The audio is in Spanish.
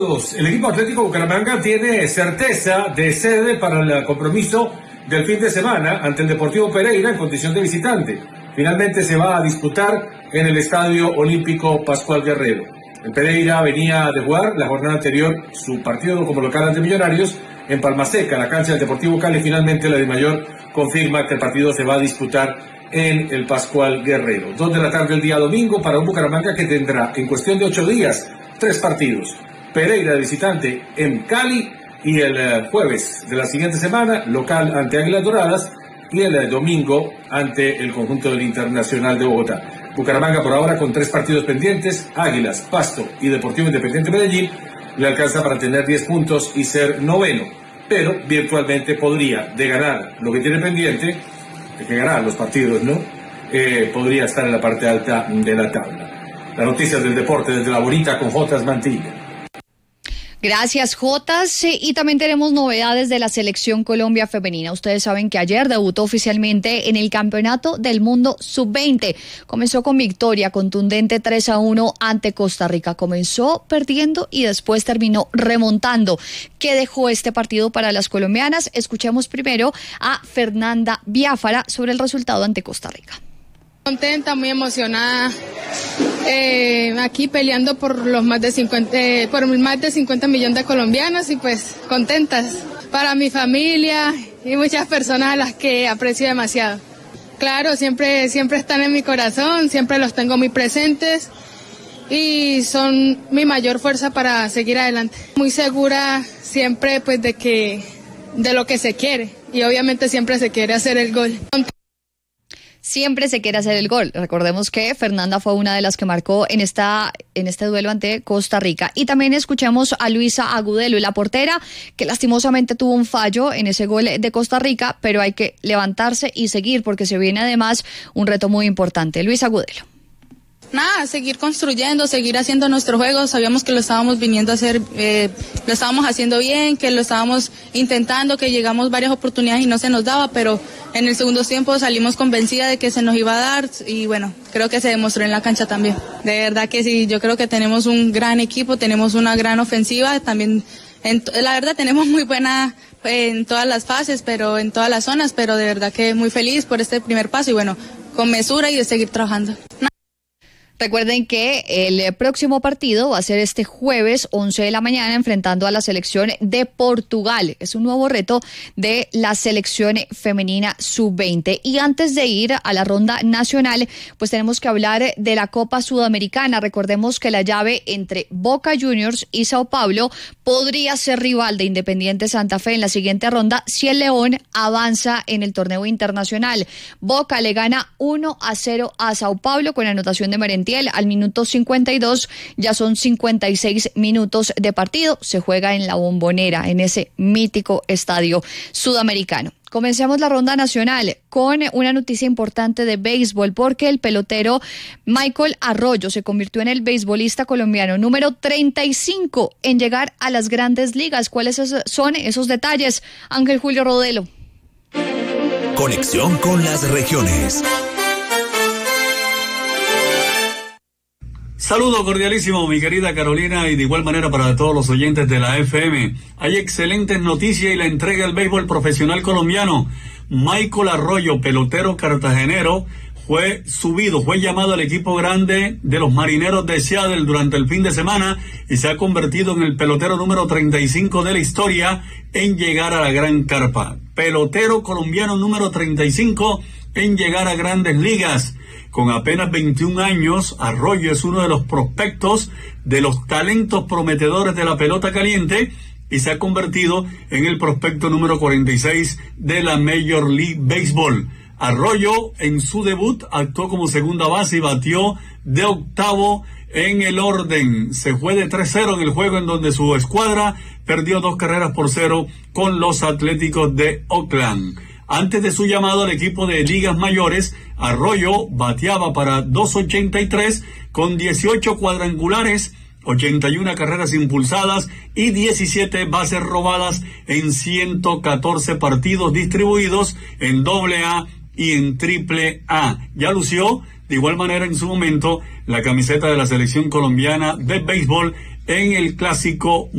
El equipo Atlético Bucaramanga tiene certeza de sede para el compromiso del fin de semana ante el Deportivo Pereira en condición de visitante. Finalmente se va a disputar en el Estadio Olímpico Pascual Guerrero. El Pereira venía de jugar la jornada anterior su partido como local ante Millonarios en Palmaseca, la cancha del Deportivo Cali. Finalmente la DIMAYOR confirma que el partido se va a disputar en el Pascual Guerrero. 2 de la tarde el día domingo para un Bucaramanga que tendrá en cuestión de 8 días 3 partidos. Pereira de visitante en Cali y el jueves de la siguiente semana local ante Águilas Doradas y el domingo ante el conjunto del Internacional de Bogotá. Bucaramanga por ahora con 3 partidos pendientes, Águilas, Pasto y Deportivo Independiente Medellín, le alcanza para tener 10 puntos y ser noveno, pero virtualmente podría, de ganar lo que tiene pendiente, de que ganar los partidos, ¿no? Podría estar en la parte alta de la tabla. Las noticias del deporte desde la bonita con Jotas Mantilla. Gracias, Jotas. Y también tenemos novedades de la Selección Colombia Femenina. Ustedes saben que ayer debutó oficialmente en el Campeonato del Mundo Sub-20. Comenzó con victoria contundente 3-1 ante Costa Rica. Comenzó perdiendo y después terminó remontando. ¿Qué dejó este partido para las colombianas? Escuchemos primero a Fernanda Biafara sobre el resultado ante Costa Rica. Contenta, muy emocionada, aquí peleando por los más de 50 millones de colombianos y pues contentas. Para mi familia y muchas personas a las que aprecio demasiado. Claro, siempre están en mi corazón, siempre los tengo muy presentes y son mi mayor fuerza para seguir adelante. Muy segura siempre pues de lo que se quiere y obviamente siempre se quiere hacer el gol. Siempre se quiere hacer el gol. Recordemos que Fernanda fue una de las que marcó en este duelo ante Costa Rica. Y también escuchamos a Luisa Agudelo, la portera, que lastimosamente tuvo un fallo en ese gol de Costa Rica, pero hay que levantarse y seguir porque se viene además un reto muy importante. Luisa Agudelo. Nada, seguir construyendo, seguir haciendo nuestro juego. Sabíamos que lo estábamos viniendo a hacer, lo estábamos haciendo bien, que lo estábamos intentando, que llegamos varias oportunidades y no se nos daba, pero en el segundo tiempo salimos convencida de que se nos iba a dar y bueno, creo que se demostró en la cancha también. De verdad que sí, yo creo que tenemos un gran equipo, tenemos una gran ofensiva, también la verdad tenemos muy buena en todas las fases, pero en todas las zonas, pero de verdad que muy feliz por este primer paso y bueno, con mesura y de seguir trabajando. Recuerden que el próximo partido va a ser este jueves 11 de la mañana enfrentando a la selección de Portugal. Es un nuevo reto de la selección femenina sub-20. Y antes de ir a la ronda nacional, pues tenemos que hablar de la Copa Sudamericana. Recordemos que la llave entre Boca Juniors y Sao Paulo podría ser rival de Independiente Santa Fe en la siguiente ronda si el León avanza en el torneo internacional. Boca le gana 1-0 a Sao Paulo con anotación de Merentiel al minuto 52, ya son 56 minutos de partido, se juega en la Bombonera, en ese mítico estadio sudamericano. Comencemos la ronda nacional con una noticia importante de béisbol porque el pelotero Michael Arroyo se convirtió en el beisbolista colombiano número 35 en llegar a las grandes ligas. ¿Cuáles son esos detalles? Ángel Julio Rodelo. Conexión con las regiones. Saludo cordialísimo, mi querida Carolina, y de igual manera para todos los oyentes de la FM. Hay excelentes noticias y la entrega al béisbol profesional colombiano. Michael Arroyo, pelotero cartagenero, fue llamado al equipo grande de los Marineros de Seattle durante el fin de semana y se ha convertido en el pelotero número 35 de la historia en llegar a la gran carpa. Pelotero colombiano número 35 en llegar a grandes ligas. Con apenas 21 años, Arroyo es uno de los prospectos de los talentos prometedores de la pelota caliente y se ha convertido en el prospecto número 46 de la Major League Baseball. Arroyo, en su debut, actuó como segunda base y batió de octavo en el orden. Se fue de 3-0 en el juego en donde su escuadra perdió 2-0 con los Atléticos de Oakland. Antes de su llamado al equipo de ligas mayores, Arroyo bateaba para .283 con 18 cuadrangulares, 81 carreras impulsadas y 17 bases robadas en 114 partidos distribuidos en AA y en AAA. Ya lució de igual manera en su momento la camiseta de la selección colombiana de béisbol en el Clásico